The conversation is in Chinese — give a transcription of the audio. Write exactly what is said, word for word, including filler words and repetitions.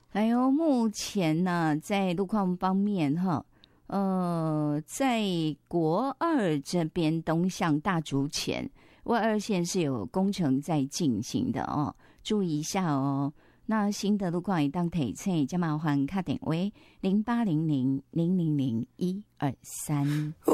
还有目前呢，在路况方面哈，呃，在国二这边东向大竹前，外二线是有工程在进行的哦，注意一下哦。那新的路况也当提醒，就麻烦打电话零八零零零零零一二三。